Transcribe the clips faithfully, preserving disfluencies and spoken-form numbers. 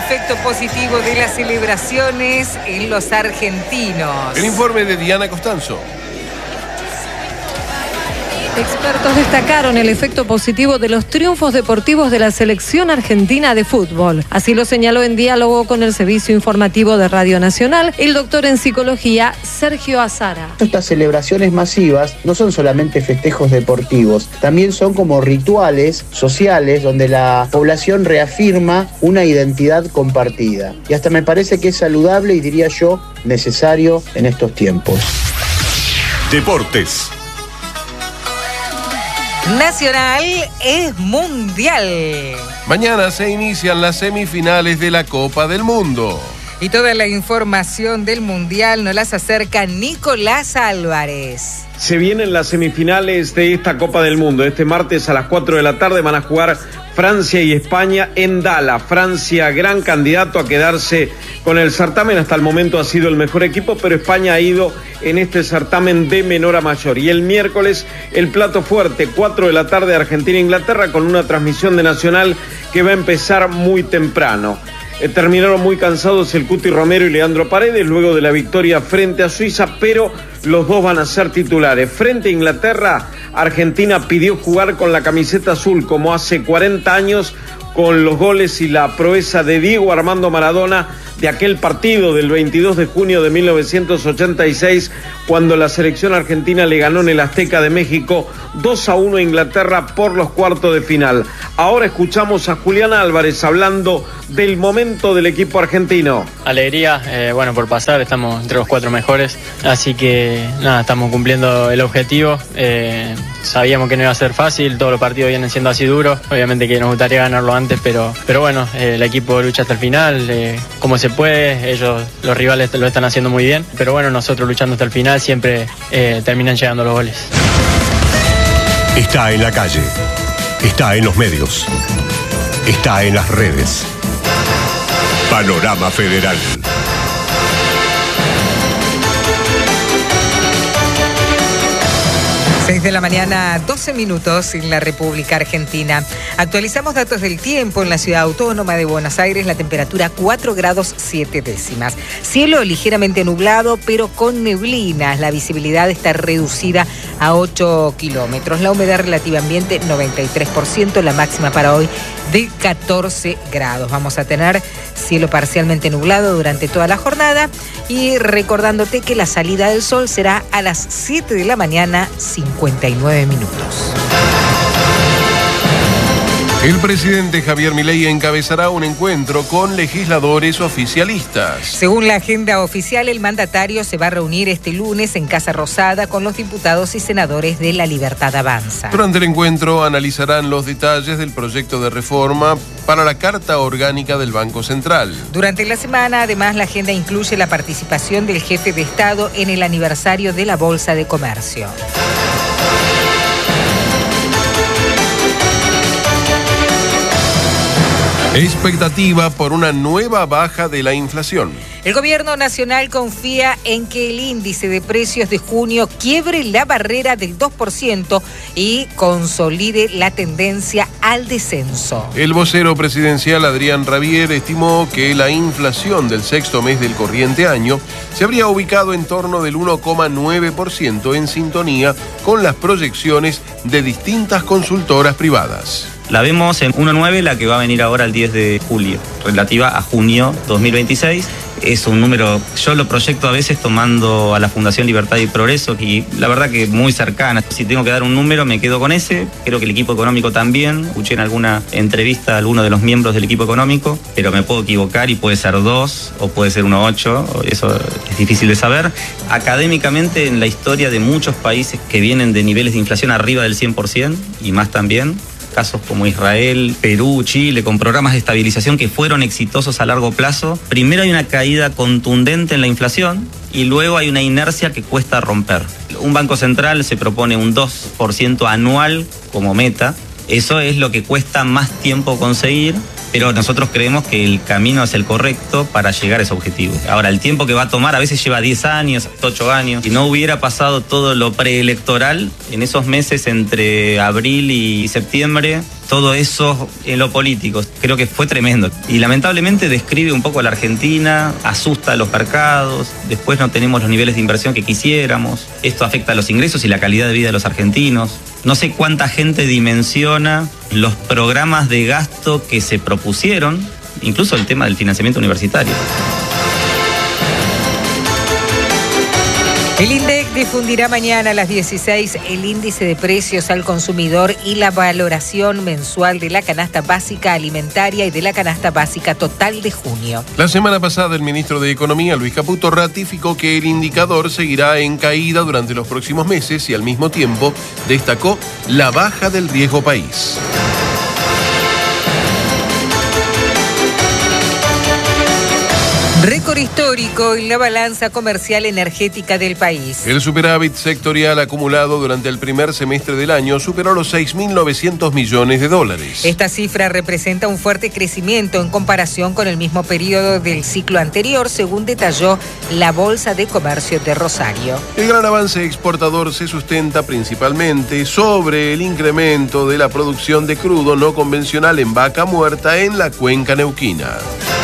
efecto positivo de las celebraciones en los argentinos. El informe de Diana Costanzo. Expertos destacaron el efecto positivo de los triunfos deportivos de la selección argentina de fútbol. Así lo señaló en diálogo con el Servicio Informativo de Radio Nacional el doctor en psicología Sergio Azara. Estas celebraciones masivas no son solamente festejos deportivos, también son como rituales sociales donde la población reafirma una identidad compartida. Y hasta me parece que es saludable y diría yo necesario en estos tiempos. Deportes. Nacional es mundial. Mañana se inician las semifinales de la Copa del Mundo. Y toda la información del mundial nos las acerca Nicolás Álvarez. Se vienen las semifinales de esta Copa del Mundo. Este martes a las cuatro de la tarde van a jugar Francia y España en Dallas. Francia, gran candidato a quedarse con el certamen. Hasta el momento ha sido el mejor equipo, pero España ha ido en este certamen de menor a mayor. Y el miércoles, el plato fuerte, cuatro de la tarde, Argentina-Inglaterra, con una transmisión de Nacional que va a empezar muy temprano. Eh, terminaron muy cansados el Cuti Romero y Leandro Paredes luego de la victoria frente a Suiza, pero los dos van a ser titulares. Frente a Inglaterra, Argentina pidió jugar con la camiseta azul como hace cuarenta años, con los goles y la proeza de Diego Armando Maradona de aquel partido del veintidós de junio de mil novecientos ochenta y seis, cuando la selección argentina le ganó en el Azteca de México dos a uno a Inglaterra por los cuartos de final. Ahora escuchamos a Julián Álvarez hablando del momento del equipo argentino. Alegría, eh, bueno, por pasar, estamos entre los cuatro mejores, así que nada, estamos cumpliendo el objetivo. Eh, sabíamos que no iba a ser fácil, todos los partidos vienen siendo así duros, obviamente que nos gustaría ganarlo antes, pero, pero bueno, eh, el equipo lucha hasta el final, eh, como se puede, ellos, los rivales lo están haciendo muy bien, pero bueno, nosotros luchando hasta el final siempre eh, terminan llegando los goles. Está en la calle, está en los medios, está en las redes. Panorama Federal. seis de la mañana, doce minutos en la República Argentina. Actualizamos datos del tiempo en la ciudad autónoma de Buenos Aires. La temperatura cuatro grados siete décimas. Cielo ligeramente nublado, pero con neblinas. La visibilidad está reducida a ocho kilómetros. La humedad relativa ambiente noventa y tres por ciento. La máxima para hoy de catorce grados. Vamos a tener cielo parcialmente nublado durante toda la jornada. Y recordándote que la salida del sol será a las siete de la mañana, cincuenta y nueve minutos. El presidente Javier Milei encabezará un encuentro con legisladores oficialistas. Según la agenda oficial, el mandatario se va a reunir este lunes en Casa Rosada con los diputados y senadores de La Libertad Avanza. Durante el encuentro analizarán los detalles del proyecto de reforma para la Carta Orgánica del Banco Central. Durante la semana, además, la agenda incluye la participación del jefe de Estado en el aniversario de la Bolsa de Comercio. Expectativa por una nueva baja de la inflación. El gobierno nacional confía en que el índice de precios de junio quiebre la barrera del dos por ciento y consolide la tendencia al descenso. El vocero presidencial Adrián Rabier estimó que la inflación del sexto mes del corriente año se habría ubicado en torno del uno coma nueve por ciento, en sintonía con las proyecciones de distintas consultoras privadas. La vemos en uno coma nueve, la que va a venir ahora el diez de julio, relativa a junio dos mil veintiséis. Es un número, yo lo proyecto a veces tomando a la Fundación Libertad y Progreso, y la verdad que muy cercana. Si tengo que dar un número, me quedo con ese. Creo que el equipo económico también. Escuché en alguna entrevista a alguno de los miembros del equipo económico, pero me puedo equivocar y puede ser dos o puede ser uno coma ocho. Eso es difícil de saber. Académicamente, en la historia de muchos países que vienen de niveles de inflación arriba del cien por ciento y más también, casos como Israel, Perú, Chile, con programas de estabilización que fueron exitosos a largo plazo, primero hay una caída contundente en la inflación y luego hay una inercia que cuesta romper. Un banco central se propone un dos por ciento anual como meta. Eso es lo que cuesta más tiempo conseguir pero nosotros creemos que el camino es el correcto para llegar a ese objetivo. Ahora, el tiempo que va a tomar a veces lleva diez años, hasta ocho años. Si no hubiera pasado todo lo preelectoral, en esos meses entre abril y septiembre, todo eso en lo político, creo que fue tremendo. Y lamentablemente describe un poco a la Argentina, asusta a los mercados, después no tenemos los niveles de inversión que quisiéramos, esto afecta a los ingresos y la calidad de vida de los argentinos. No sé cuánta gente dimensiona los programas de gasto que se propusieron, incluso el tema del financiamiento universitario. El INDEC difundirá mañana a las dieciséis el índice de precios al consumidor y la valoración mensual de la canasta básica alimentaria y de la canasta básica total de junio. La semana pasada el ministro de Economía, Luis Caputo, ratificó que el indicador seguirá en caída durante los próximos meses y al mismo tiempo destacó la baja del riesgo país. Récord histórico en la balanza comercial energética del país. El superávit sectorial acumulado durante el primer semestre del año superó los seis mil novecientos millones de dólares. Esta cifra representa un fuerte crecimiento en comparación con el mismo periodo del ciclo anterior, según detalló la Bolsa de Comercio de Rosario. El gran avance exportador se sustenta principalmente sobre el incremento de la producción de crudo no convencional en vaca muerta en la cuenca neuquina.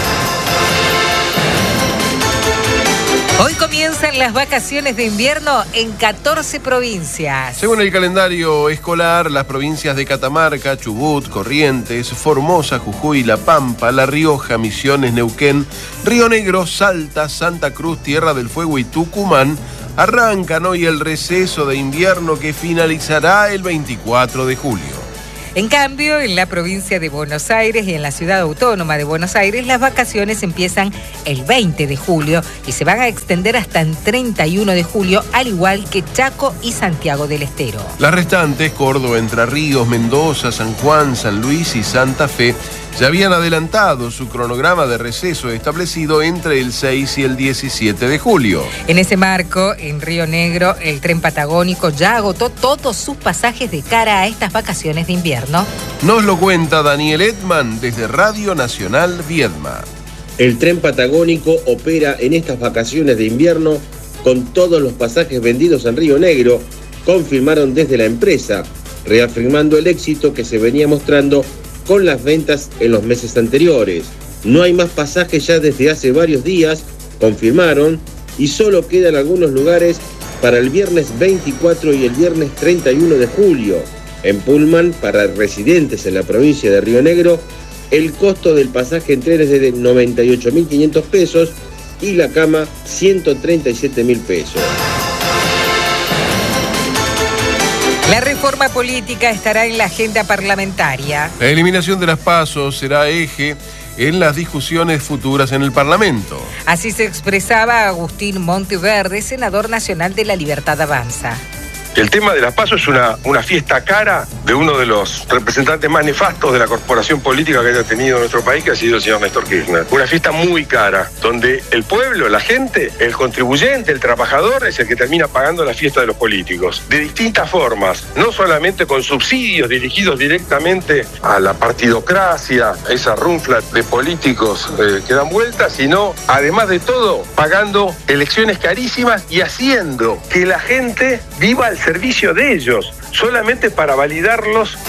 Hoy comienzan las vacaciones de invierno en catorce provincias. Según el calendario escolar, las provincias de Catamarca, Chubut, Corrientes, Formosa, Jujuy, La Pampa, La Rioja, Misiones, Neuquén, Río Negro, Salta, Santa Cruz, Tierra del Fuego y Tucumán arrancan hoy el receso de invierno que finalizará el veinticuatro de julio. En cambio, en la provincia de Buenos Aires y en la ciudad autónoma de Buenos Aires, las vacaciones empiezan el veinte de julio y se van a extender hasta el treinta y uno de julio, al igual que Chaco y Santiago del Estero. Las restantes, Córdoba, Entre Ríos, Mendoza, San Juan, San Luis y Santa Fe, ya habían adelantado su cronograma de receso establecido entre el seis y el diecisiete de julio. En ese marco, en Río Negro, el tren patagónico ya agotó todos sus pasajes de cara a estas vacaciones de invierno. Nos lo cuenta Daniel Edman desde Radio Nacional Viedma. El tren patagónico opera en estas vacaciones de invierno con todos los pasajes vendidos en Río Negro, confirmaron desde la empresa, reafirmando el éxito que se venía mostrando con las ventas en los meses anteriores. No hay más pasajes ya desde hace varios días, confirmaron, y solo quedan algunos lugares para el viernes veinticuatro y el viernes treinta y uno de julio. En Pullman, para residentes en la provincia de Río Negro, el costo del pasaje en tren es de noventa y ocho mil quinientos pesos y la cama ciento treinta y siete mil pesos. La reforma política estará en la agenda parlamentaria. La eliminación de las PASO será eje en las discusiones futuras en el Parlamento. Así se expresaba Agustín Monteverde, senador nacional de La Libertad Avanza. El tema de las PASO es una, una fiesta cara de uno de los representantes más nefastos de la corporación política que haya tenido nuestro país, que ha sido el señor Néstor Kirchner. Una fiesta muy cara, donde el pueblo, la gente, el contribuyente, el trabajador es el que termina pagando la fiesta de los políticos. De distintas formas, no solamente con subsidios dirigidos directamente a la partidocracia, esa runfla de políticos eh, que dan vueltas, sino, además de todo, pagando elecciones carísimas y haciendo que la gente viva al servicio de ellos, solamente para validarlos.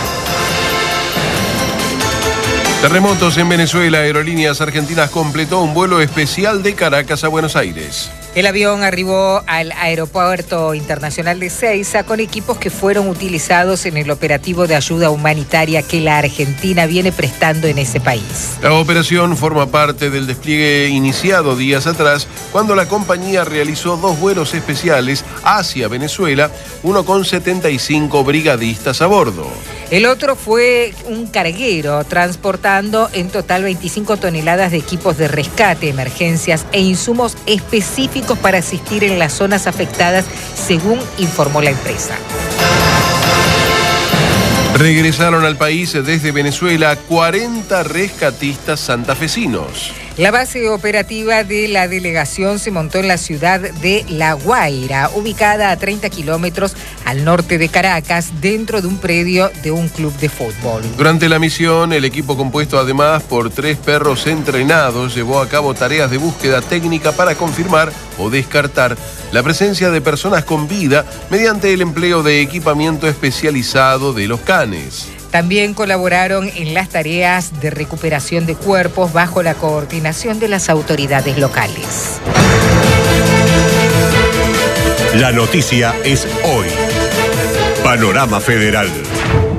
Terremotos en Venezuela. Aerolíneas Argentinas completó un vuelo especial de Caracas a Buenos Aires. El avión arribó al Aeropuerto Internacional de Ezeiza con equipos que fueron utilizados en el operativo de ayuda humanitaria que la Argentina viene prestando en ese país. La operación forma parte del despliegue iniciado días atrás, cuando la compañía realizó dos vuelos especiales hacia Venezuela, uno con setenta y cinco brigadistas a bordo. El otro fue un carguero transportando en total veinticinco toneladas de equipos de rescate, emergencias e insumos específicos para asistir en las zonas afectadas, según informó la empresa. Regresaron al país desde Venezuela cuarenta rescatistas santafesinos. La base operativa de la delegación se montó en la ciudad de La Guaira, ubicada a treinta kilómetros al norte de Caracas, dentro de un predio de un club de fútbol. Durante la misión, el equipo, compuesto además por tres perros entrenados, llevó a cabo tareas de búsqueda técnica para confirmar o descartar la presencia de personas con vida mediante el empleo de equipamiento especializado de los canes. También colaboraron en las tareas de recuperación de cuerpos bajo la coordinación de las autoridades locales. La noticia es hoy. Panorama Federal.